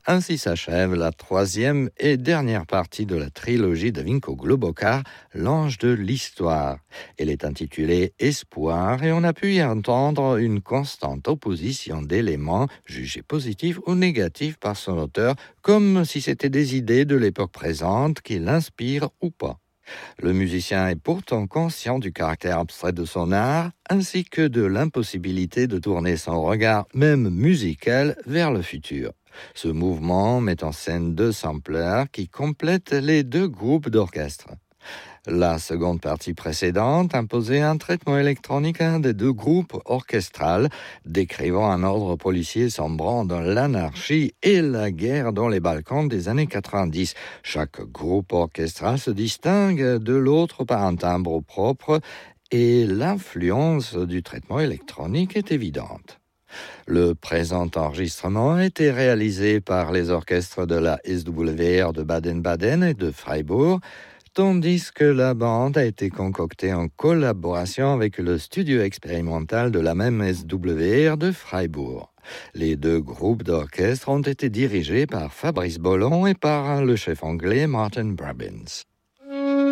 Ainsi s'achève la troisième et dernière partie de la trilogie de Vinko Globokar, L'Ange de l'Histoire. Elle est intitulée Espoir et on a pu y entendre une constante opposition d'éléments jugés positifs ou négatifs par son auteur, comme si c'était des idées de l'époque présente qui l'inspirent ou pas. Le musicien est pourtant conscient du caractère abstrait de son art, ainsi que de l'impossibilité de tourner son regard, même musical, vers le futur. Ce mouvement met en scène deux samplers qui complètent les deux groupes d'orchestre. La seconde partie précédente imposait un traitement électronique à un des deux groupes orchestrales, décrivant un ordre policier sombrant dans l'anarchie et la guerre dans les Balkans des années 90. Chaque groupe orchestral se distingue de l'autre par un timbre propre et l'influence du traitement électronique est évidente. Le présent enregistrement a été réalisé par les orchestres de la SWR de Baden-Baden et de Freiburg, tandis que la bande a été concoctée en collaboration avec le studio expérimental de la même SWR de Freiburg. Les deux groupes d'orchestre ont été dirigés par Fabrice Bollon et par le chef anglais Martin Brabbins.